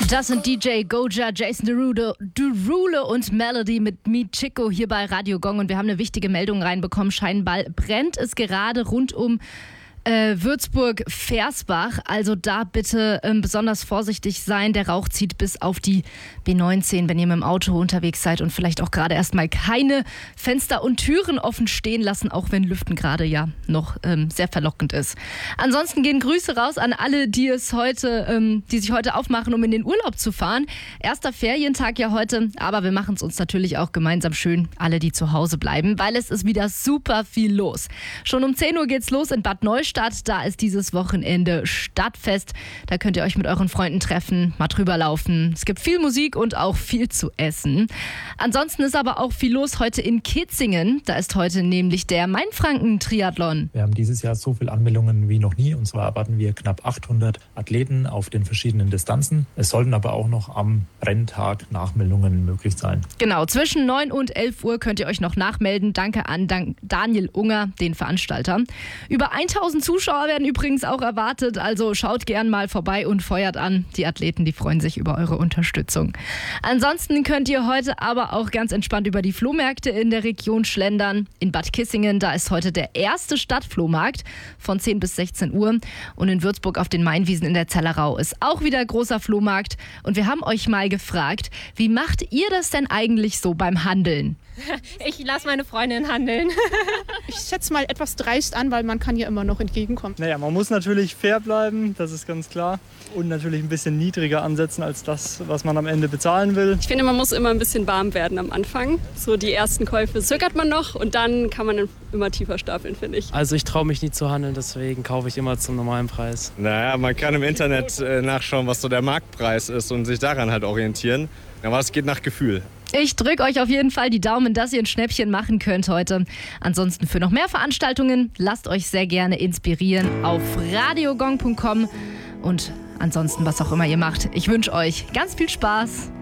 Das sind DJ Goja, Jason Derulo und Melody mit Me Chico hier bei Radio Gong. Und wir haben eine wichtige Meldung reinbekommen. Scheinbar brennt es gerade rund um Würzburg-Versbach. Also da bitte besonders vorsichtig sein. Der Rauch zieht bis auf die B19, wenn ihr mit dem Auto unterwegs seid und vielleicht auch gerade erstmal keine Fenster und Türen offen stehen lassen, auch wenn Lüften gerade ja noch sehr verlockend ist. Ansonsten gehen Grüße raus an alle, die sich heute aufmachen, um in den Urlaub zu fahren. Erster Ferientag ja heute, aber wir machen es uns natürlich auch gemeinsam schön, alle, die zu Hause bleiben, weil es ist wieder super viel los. Schon um 10 Uhr geht's los in Bad Neustadt. Da ist dieses Wochenende Stadtfest. Da könnt ihr euch mit euren Freunden treffen, mal drüber laufen. Es gibt viel Musik und auch viel zu essen. Ansonsten ist aber auch viel los heute in Kitzingen. Da ist heute nämlich der Mainfranken-Triathlon. Wir haben dieses Jahr so viele Anmeldungen wie noch nie. Und zwar erwarten wir knapp 800 Athleten auf den verschiedenen Distanzen. Es sollten aber auch noch am Renntag Nachmeldungen möglich sein. Genau, zwischen 9 und 11 Uhr könnt ihr euch noch nachmelden. Danke an Daniel Unger, den Veranstalter. Über 1000 Zuschauer werden übrigens auch erwartet, also schaut gern mal vorbei und feuert an. Die Athleten, die freuen sich über eure Unterstützung. Ansonsten könnt ihr heute aber auch ganz entspannt über die Flohmärkte in der Region schlendern. In Bad Kissingen, da ist heute der erste Stadtflohmarkt von 10 bis 16 Uhr. Und in Würzburg auf den Mainwiesen in der Zellerau ist auch wieder großer Flohmarkt. Und wir haben euch mal gefragt, wie macht ihr das denn eigentlich so beim Handeln? Ich lasse meine Freundin handeln. Ich schätze mal etwas dreist an, weil man kann ja immer noch entgegenkommen. Naja, man muss natürlich fair bleiben, das ist ganz klar. Und natürlich ein bisschen niedriger ansetzen als das, was man am Ende bezahlen will. Ich finde, man muss immer ein bisschen warm werden am Anfang. So die ersten Käufe zögert man noch und dann kann man dann immer tiefer stapeln, finde ich. Also ich traue mich nie zu handeln, deswegen kaufe ich immer zum normalen Preis. Naja, man kann im Internet nachschauen, was so der Marktpreis ist und sich daran halt orientieren. Aber es geht nach Gefühl. Ich drücke euch auf jeden Fall die Daumen, dass ihr ein Schnäppchen machen könnt heute. Ansonsten für noch mehr Veranstaltungen, lasst euch sehr gerne inspirieren auf radiogong.com und ansonsten, was auch immer ihr macht. Ich wünsche euch ganz viel Spaß.